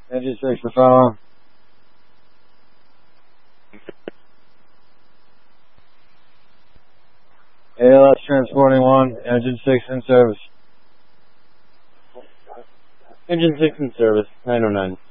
Engine 6 to follow. ALS transporting 1, engine 6 in service. Engine 6 in service, 909.